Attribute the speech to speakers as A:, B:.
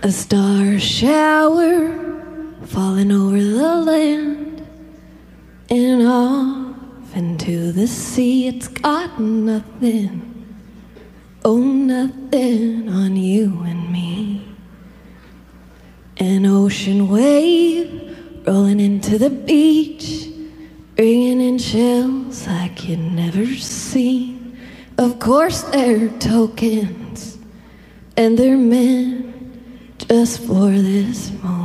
A: A star shower falling over the land and off into the sea. It's got nothing, oh nothing on you and me. An ocean wave rolling into the beach, bringing in chills like you'd never seen. Of course they're tokens, and they're meant just for this moment.